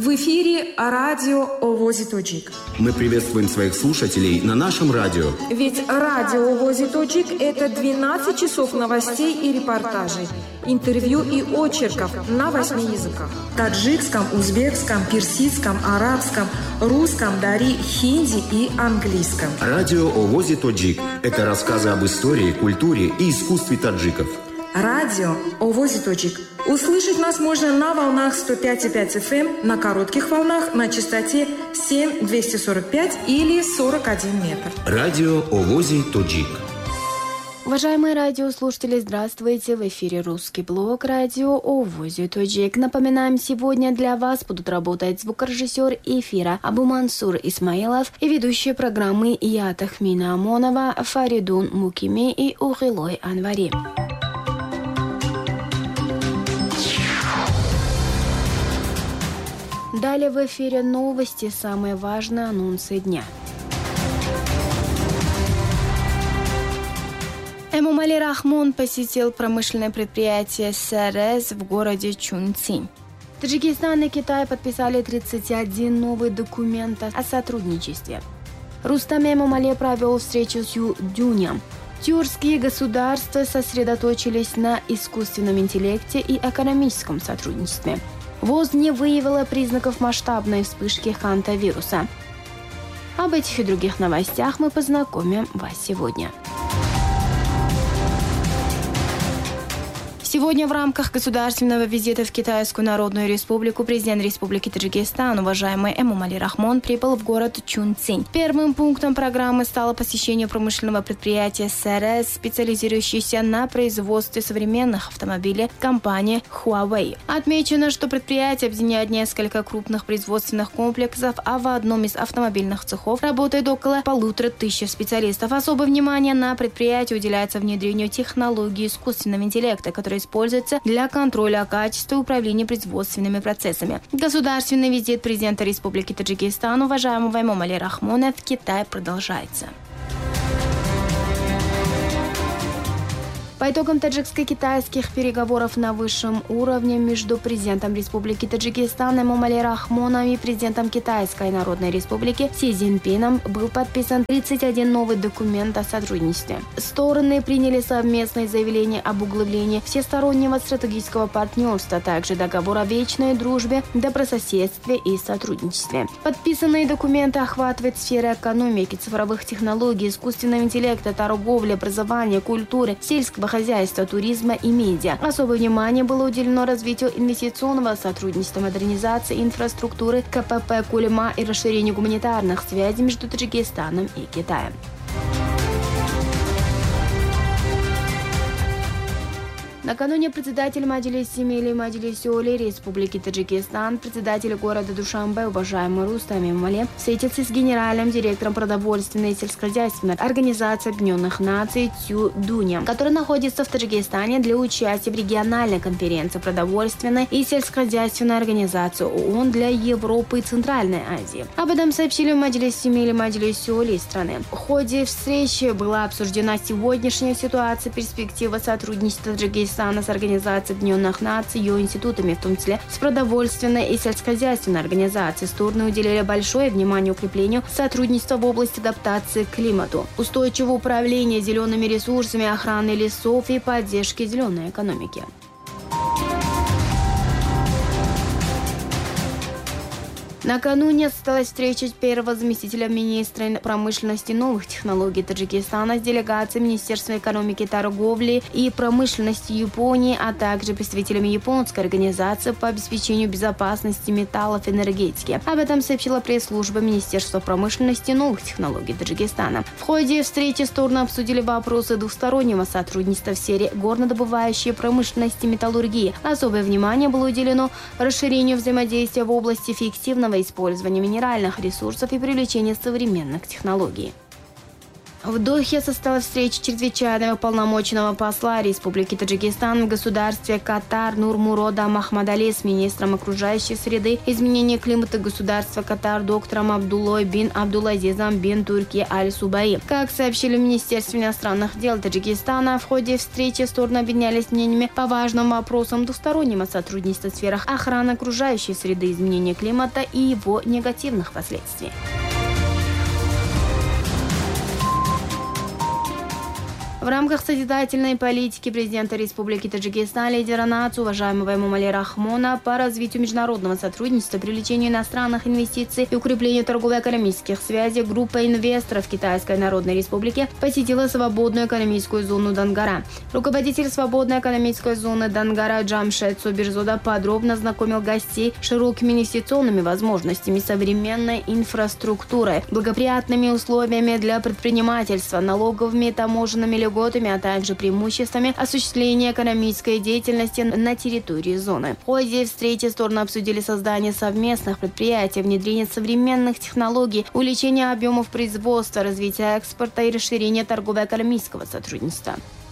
В эфире радио «Овози Тоджик». Мы приветствуем своих слушателей на нашем радио. Ведь радио «Овози Тоджик» – это 12 часов новостей и репортажей, интервью и очерков на 8 языках. Таджикском, узбекском, персидском, арабском, русском, дари, хинди и английском. Радио «Овози Тоджик» – это рассказы об истории, культуре и искусстве таджиков. Радио «Овози Тоджик». Услышать нас можно на волнах 105,5 FM, на коротких волнах на частоте 7-245 или 41 метр. Радио «Овози Тоджик». Уважаемые радиослушатели, здравствуйте! В эфире русский блог радио «Овози Тоджик». Напоминаем, сегодня для вас будут работать звукорежиссер эфира Абу Мансур Исмаилов и ведущие программы я, Тахмина Амонова, Фаридун Мукими и Ухилой Анвари. Далее в эфире новости, самые важные анонсы дня. Эмомали Рахмон посетил промышленное предприятие СРС в городе Чунцин. Таджикистан и Китай подписали 31 новый документ о сотрудничестве. Рустам Эмомали провел встречу с Ю Дюнем. Тюркские государства сосредоточились на искусственном интеллекте и экономическом сотрудничестве. ВОЗ не выявила признаков масштабной вспышки хантавируса. Об этих и других новостях мы познакомим вас сегодня. Сегодня в рамках государственного визита в Китайскую Народную Республику президент Республики Таджикистан, уважаемый Эмомали Рахмон, прибыл в город Чунцин. Первым пунктом программы стало посещение промышленного предприятия СРС, специализирующейся на производстве современных автомобилей компании Huawei. Отмечено, что предприятие объединяет несколько крупных производственных комплексов, а в одном из автомобильных цехов работает около 1500 специалистов. Особое внимание на предприятии уделяется внедрению технологий искусственного интеллекта, которые используется для контроля качества и управления производственными процессами. Государственный визит президента Республики Таджикистан, уважаемого Эмомали Рахмона, в Китай продолжается. По итогам таджикско-китайских переговоров на высшем уровне между президентом Республики Таджикистан Эмомали Рахмоном и президентом Китайской Народной Республики Си Цзиньпином был подписан 31 новый документ о сотрудничестве. Стороны приняли совместное заявление об углублении всестороннего стратегического партнерства, а также договор о вечной дружбе, добрососедстве и сотрудничестве. Подписанные документы охватывают сферы экономики, цифровых технологий, искусственного интеллекта, торговли, образования, культуры, сельского хозяйства, туризма и медиа. Особое внимание было уделено развитию инвестиционного сотрудничества, модернизации инфраструктуры, КПП Кулема и расширению гуманитарных связей между Таджикистаном и Китаем. Накануне председатель Маджлиси Милли Маджлиси Оли Республики Таджикистан, председатель города Душанбе, уважаемый Рустам Эмомали, встретился с генеральным директором продовольственной и сельскохозяйственной организации Объединенных Наций Цю Дунем, который находится в Таджикистане для участия в региональной конференции продовольственной и сельскохозяйственной организации ООН для Европы и Центральной Азии. Об этом сообщили в Маджлиси Милли Маджлиси Оли страны. В ходе встречи была обсуждена сегодняшняя ситуация, перспектива сотрудничества Таджикистана с Организацией Объединенных Наций, ее институтами, в том числе с продовольственной и сельскохозяйственной организацией. Стороны уделили большое внимание укреплению сотрудничества в области адаптации к климату, устойчивого управления зелеными ресурсами, охраны лесов и поддержки зеленой экономики. Накануне состоялась встреча первого заместителя министра промышленности и новых технологий Таджикистана с делегацией Министерства экономики, торговли и промышленности Японии, а также представителями японской организации по обеспечению безопасности металлов и энергетики. Об этом сообщила пресс-служба Министерства промышленности и новых технологий Таджикистана. В ходе встречи стороны обсудили вопросы двустороннего сотрудничества в сфере горнодобывающей промышленности и металлургии. Особое внимание было уделено расширению взаимодействия в области эффективного использования минеральных ресурсов и привлечения современных технологий. В Дохе состоялась встреча чрезвычайного полномочного посла Республики Таджикистан в государстве Катар Нурмурода Махмадали с министром окружающей среды, изменения климата государства Катар доктором Абдуллой бин Абдулазизом бин Турки Аль-Субаи. Как сообщили в Министерстве иностранных дел Таджикистана, в ходе встречи стороны обменялись мнениями по важным вопросам двустороннего сотрудничества в сферах охраны окружающей среды, изменения климата и его негативных последствий. В рамках созидательной политики президента Республики Таджикистан, лидера нации, уважаемого Эмомали Рахмона, по развитию международного сотрудничества, привлечению иностранных инвестиций и укреплению торгово-экономических связей, группа инвесторов Китайской Народной Республики посетила свободную экономическую зону Дангара. Руководитель свободной экономической зоны Дангара Джамшед Собирзода подробно знакомил гостей с широкими инвестиционными возможностями, современной инфраструктурой, благоприятными условиями для предпринимательства, налоговыми и таможенными льготами, а также преимуществами осуществления экономической деятельности на территории зоны. В ходе встречи стороны обсудили создание совместных предприятий, внедрение современных технологий, увеличение объемов производства, развитие экспорта и расширение торгово-экономического сотрудничества.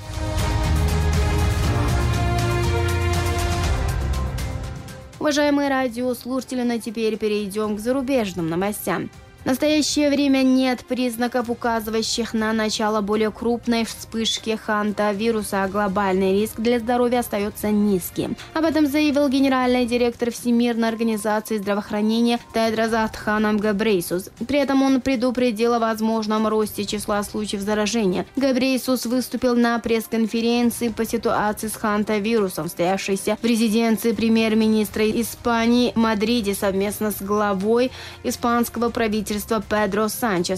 Уважаемые радиослушатели, но теперь перейдем к зарубежным новостям. В настоящее время нет признаков, указывающих на начало более крупной вспышки хантавируса, а глобальный риск для здоровья остается низким. Об этом заявил генеральный директор Всемирной организации здравоохранения Тедрос Адханом Гебрейсус. При этом он предупредил о возможном росте числа случаев заражения. Гебрейсус выступил на пресс-конференции по ситуации с хантавирусом, состоявшейся в резиденции премьер-министра Испании в Мадриде совместно с главой испанского правительства Педро Санчес.